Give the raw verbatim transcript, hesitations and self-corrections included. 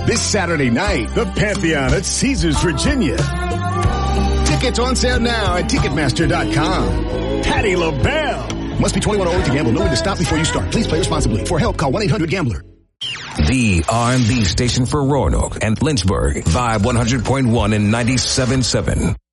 This Saturday night, the Pantheon at Caesars, Virginia. Tickets on sale now at Ticketmaster dot com. Patti LaBelle. Must be twenty-one or older to gamble. Know when to stop before you start. Please play responsibly. For help, call one eight hundred gambler. The R and B station for Roanoke and Lynchburg. Vibe one hundred point one and ninety-seven point seven.